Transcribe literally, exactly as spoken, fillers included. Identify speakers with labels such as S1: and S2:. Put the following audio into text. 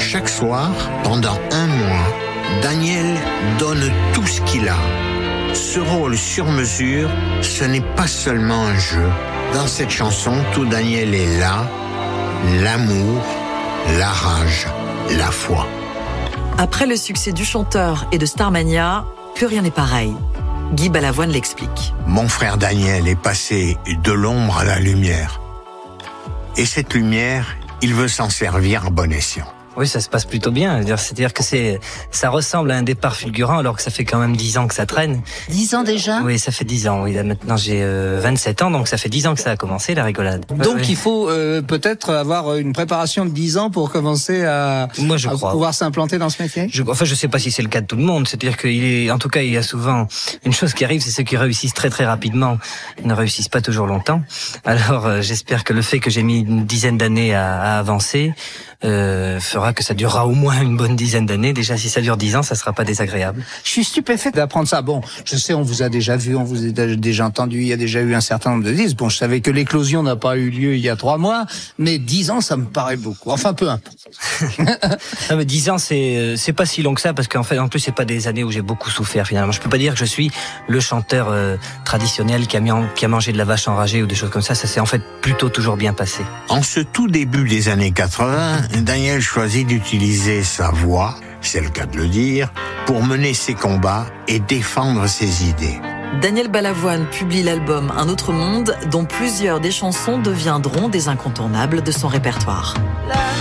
S1: Chaque soir, pendant un mois, Daniel donne tout ce qu'il a. Ce rôle sur mesure, ce n'est pas seulement un jeu. Dans cette chanson, tout Daniel est là, l'amour, la rage, la foi.
S2: Après le succès du chanteur et de Starmania, plus rien n'est pareil. Guy Balavoine l'explique.
S1: Mon frère Daniel est passé de l'ombre à la lumière. Et cette lumière, il veut s'en servir à bon escient.
S3: Oui, ça se passe plutôt bien. C'est-à-dire que c'est, ça ressemble à un départ fulgurant, alors que ça fait quand même dix ans que ça traîne.
S4: Dix ans déjà ?
S3: Oui, ça fait dix ans. Oui, là, maintenant j'ai euh, vingt-sept ans, donc ça fait dix ans que ça a commencé, la rigolade.
S5: Donc
S3: ouais,
S5: il faut euh, peut-être avoir une préparation de dix ans pour commencer à,
S3: Moi, je
S5: à
S3: crois.
S5: pouvoir s'implanter dans ce métier.
S3: Je, enfin, je sais pas si c'est le cas de tout le monde. C'est-à-dire qu'il est, en tout cas, il y a souvent une chose qui arrive, c'est ceux qui réussissent très très rapidement ne réussissent pas toujours longtemps. Alors, euh, j'espère que le fait que j'ai mis une dizaine d'années à, à avancer euh, fera que ça durera au moins une bonne dizaine d'années. Déjà, si ça dure dix ans, ça sera pas désagréable.
S5: Je suis stupéfait d'apprendre ça. Bon, je sais, on vous a déjà vu, on vous a déjà entendu, il y a déjà eu un certain nombre de disques. Bon, je savais que l'éclosion n'a pas eu lieu il y a trois mois, mais dix ans, ça me paraît beaucoup. Enfin, peu importe.
S3: Non, mais dix ans, c'est c'est pas si long que ça, parce qu'en fait, en plus, c'est pas des années où j'ai beaucoup souffert, finalement. Je peux pas dire que je suis le chanteur euh, traditionnel qui a, mis en, qui a mangé de la vache enragée ou des choses comme ça. Ça s'est en fait plutôt toujours bien passé.
S1: En ce tout début des années quatre-vingts, Daniel choisit d'utiliser sa voix, c'est le cas de le dire, pour mener ses combats et défendre ses idées.
S2: Daniel Balavoine publie l'album Un autre monde, dont plusieurs des chansons deviendront des incontournables de son répertoire.